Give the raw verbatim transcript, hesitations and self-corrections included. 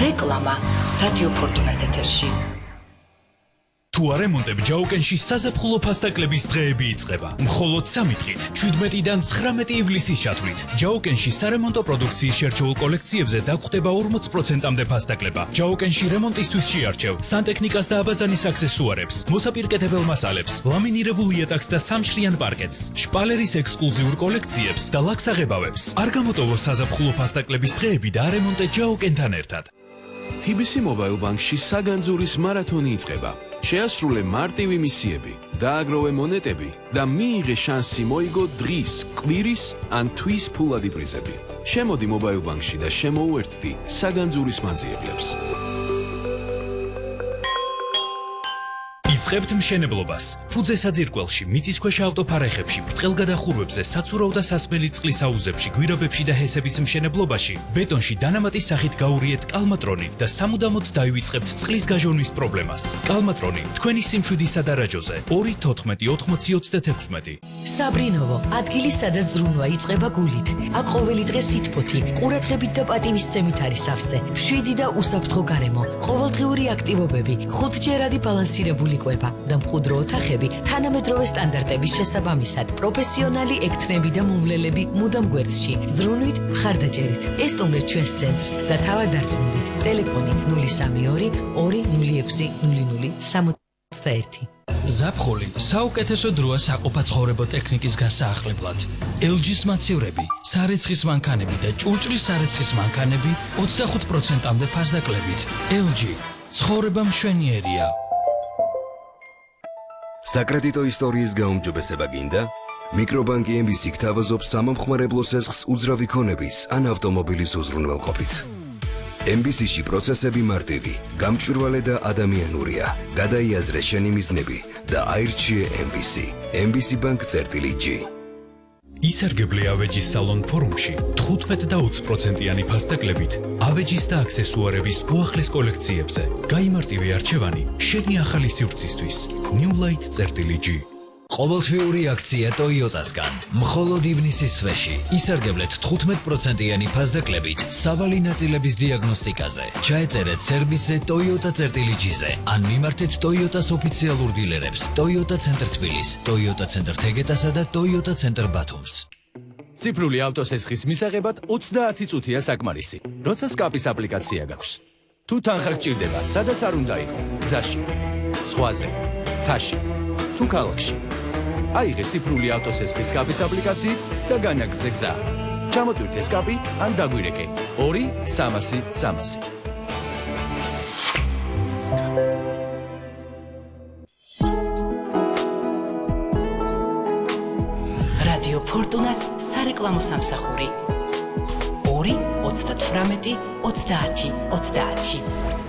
რეკლამა რადიო ფორტუნას ეთერში. თუ არემონტებ ჯაუკენში საზაფხულო ფასტაკლების დღეები იწყება. მხოლოდ სამი დღით, შვიდმეტიდან ცხრამეტი ივლისის ჩათვლით. ჯაუკენში სარემონტო პროდუქციის შერჩეულ კოლექციებზე დაგხვდება ორმოც პროცენტამდე ფასტაკლება. ჯაუკენში რემონტისთვის შეარჩევ სანტექნიკას და აბაზანის აქსესუარებს, მოსაპირკეთებელ მასალებს, ლამინირებულ იატაკს და სამშრიან პარკეტს, შპალერის ექსკლუზიურ კოლექციებს და ლაქსაღებავებს. არ გამოტოვო საზაფხულო ფასტაკლების დღეები და არემონტე ჯაუკენთან ერთად. თი ბი სი Mobile Bank-ში საგანძურის მარათონი იწყება. შეასრულე მარტივი მისიები, დააგროვე მონეტები და მიიღე შანსი მოიგო დღის, კვირის ან თვის ფულადი პრიზები. შემოდი Mobile Bank-ში და შემოუერთდი საგანძურის მანძიებლებს. იწყებთ მშენებლობას. ფუძე საძირკველში, მიწისქვეშა ავტოფარეხებში, ბრტყელგადახურვებზე, საცურავ და სასმელი წყლის აუზებში, გვირაბებში და ჰესების მშენებლობაში, ბეტონში დანამატის სახით გაურიეთ კალმატრონი და სამუდამოდ დაივიწყებთ წყლის გაჟონვის პრობლემას. კალმატრონი, თქვენი სიმშვიდის სადარაჯოზე, ორი თოთხმეტი ოთხმოცი ოცდათექვსმეტი. საბრინოვო, ადგილი სადაც ზრუნვა იწყება გულით. აქ ყოველი დღე სითბოთი, ყურადღებით და პატივისცემით არის სავსე. მშვიდი და უსაფრთხო გარემო, ყოველდღიური აქტივობები, ხუთჯერადი ბალანსირებული კვება და მყუდრო ოთახები თანამედროვე სტანდარტების შესაბამისად. პროფესიონალი ექთნები და მომვლელები მუდამ გვერდში. ზრუნვით, მხარდაჭერით. ესტუმრეთ ჩვენს ცენტრს და თავად დარწმუნდით. ტელეფონი ნული სამი ორი ორი ნული ექვსი ნული ნული სამოცდაერთი. ზაფხული საუკეთესო დროა საყოფაცხოვრებო ტექნიკის გასაახლებლად. ელ ჯის მაცივრები, სარეცხის მანქანები და ჭურჭლის სარეცხის მანქანები ოცდახუთ პროცენტამდე ფასდაკლებით. ელ ჯი ცხოვრება მშვენიერია. საკრედიტო ისტორიის გაუმჯობესება გინდა? მიკრობანკი ემ ბი სი გთავაზობს სამომხმარებლო სესხს უძრავი ქონების ან ავტომობილის უზრუნველყოფით. ემ ბი სი-ში პროცესები მარტივი, გამჭვირვალე და ადამიანურია. გადაიაზრე შენი მიზნები და აირჩიე ემ ბი სი. ემ ბი სი Bank წერტილი ჯი. ისარგებლე ავეჯის სალონ ფორუმში თხუთმეტ და ოცი პროცენტიანი ფასტაკლებით ავეჯის და აქსესუარების უახლეს კოლექციებზე. გაიმარტივე არჩევანი შენი ახალი სივრცისთვის. New Light წერტილი ჯი. ყოველთვიური აქცია Toyota-სგან. მხოლოდ ივნისის თვეში ისარგებლეთ თხუთმეტ პროცენტიანი ფასდაკლებით სავალი ნაწილების დიაგნოსტიკაზე. ჩაეწერეთ სერვისზე Toyota წერტილი ჯი-ზე ან მიმართეთ Toyota-s ოფიციალურ დილერებს Toyota ცენტრ თბილის, Toyota ცენტრ თეგეტასა და Toyota ცენტრ ბათუმს. ციფრული ავტოსესხის მისაღებად ოცდაათი წუთია საკმარისი, როცა სკაპის აპლიკაცია გაქვს. თუ თანხა გჭირდება, სადაც არ უნდა იყო, გზაში, ზღვაზე, მთაში, თუ ქალაქში. აიღე ციფრული ავტოსესხის სკაპის აპლიკაციით და განაგრძე გზა. ჩამოტვირთე სკაპი ან დაგვირეკე ორი სამასი სამასი. რადიო ფორტუნას სარეკლამო სამსახური. ორი ოცდათვრამეტი ოცდაათი ოცდაათი.